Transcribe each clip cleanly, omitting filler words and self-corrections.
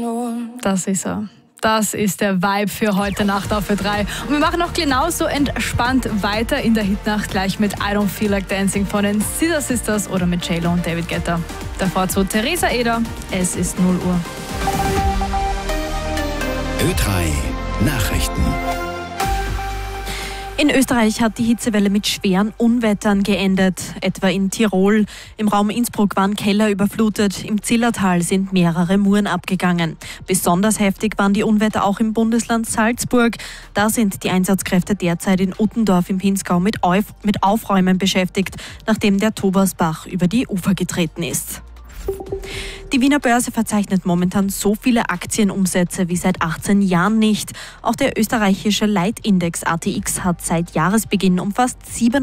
Das ist er. Das ist der Vibe für heute Nacht auf Ö3. Und wir machen auch genauso entspannt weiter in der Hitnacht, gleich mit I Don't Feel Like Dancing von den Scissor Sisters oder mit J-Lo und David Guetta. Davor zu Theresa Eder. Es ist 0 Uhr. Ö3 Nachrichten. In Österreich hat die Hitzewelle mit schweren Unwettern geendet. Etwa in Tirol. Im Raum Innsbruck waren Keller überflutet. Im Zillertal sind mehrere Muren abgegangen. Besonders heftig waren die Unwetter auch im Bundesland Salzburg. Da sind die Einsatzkräfte derzeit in Uttendorf im Pinzgau mit Aufräumen beschäftigt, nachdem der Tobersbach über die Ufer getreten ist. Die Wiener Börse verzeichnet momentan so viele Aktienumsätze wie seit 18 Jahren nicht. Auch der österreichische Leitindex ATX hat seit Jahresbeginn um fast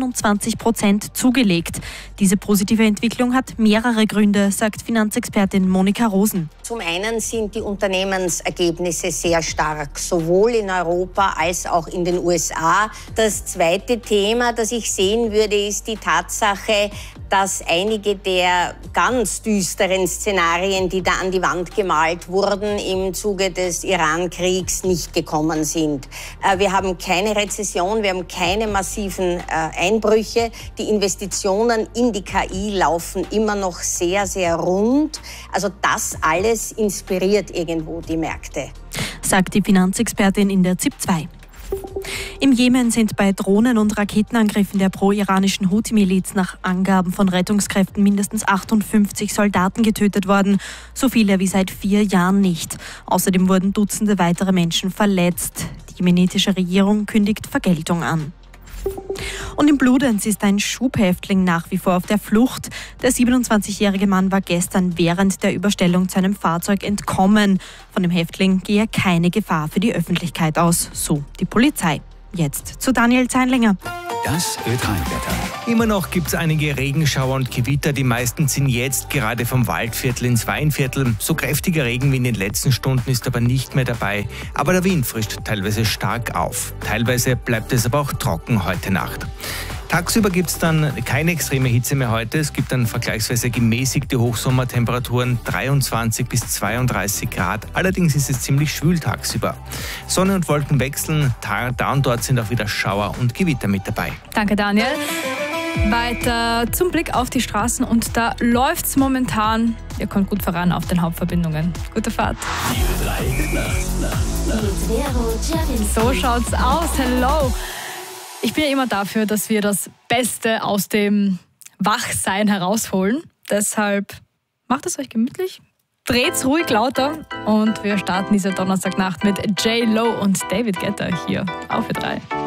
27% zugelegt. Diese positive Entwicklung hat mehrere Gründe, sagt Finanzexpertin Monika Rosen. Zum einen sind die Unternehmensergebnisse sehr stark, sowohl in Europa als auch in den USA. Das zweite Thema, das ich sehen würde, ist die Tatsache, dass einige der ganz düsteren Szenarien, die da an die Wand gemalt wurden, im Zuge des Iran-Kriegs nicht gekommen sind. Wir haben keine Rezession, wir haben keine massiven Einbrüche. Die Investitionen in die KI laufen immer noch sehr, sehr rund. Also das alles inspiriert irgendwo die Märkte, sagt die Finanzexpertin in der ZIP 2. Im Jemen sind bei Drohnen- und Raketenangriffen der pro-iranischen Houthi-Miliz nach Angaben von Rettungskräften mindestens 58 Soldaten getötet worden, so viele wie seit 4 Jahren nicht. Außerdem wurden Dutzende weitere Menschen verletzt. Die jemenitische Regierung kündigt Vergeltung an. Und in Bludenz ist ein Schubhäftling nach wie vor auf der Flucht. Der 27-jährige Mann war gestern während der Überstellung zu einem Fahrzeug entkommen. Von dem Häftling gehe keine Gefahr für die Öffentlichkeit aus, so die Polizei. Jetzt zu Daniel Zeinlinger. Das Ö3-Wetter. Immer noch gibt es einige Regenschauer und Gewitter. Die meisten sind jetzt gerade vom Waldviertel ins Weinviertel. So kräftiger Regen wie in den letzten Stunden ist aber nicht mehr dabei. Aber der Wind frischt teilweise stark auf. Teilweise bleibt es aber auch trocken heute Nacht. Tagsüber gibt es dann keine extreme Hitze mehr heute. Es gibt dann vergleichsweise gemäßigte Hochsommertemperaturen, 23 bis 32 Grad. Allerdings ist es ziemlich schwül tagsüber. Sonne und Wolken wechseln, da und dort sind auch wieder Schauer und Gewitter mit dabei. Danke, Daniel. Weiter zum Blick auf die Straßen und da läuft's momentan. Ihr kommt gut voran auf den Hauptverbindungen. Gute Fahrt. So schaut's aus. Hello. Ich bin ja immer dafür, dass wir das Beste aus dem Wachsein herausholen. Deshalb macht es euch gemütlich, dreht's ruhig lauter und wir starten diese Donnerstagnacht mit J-Lo und David Guetta hier auf Ö3.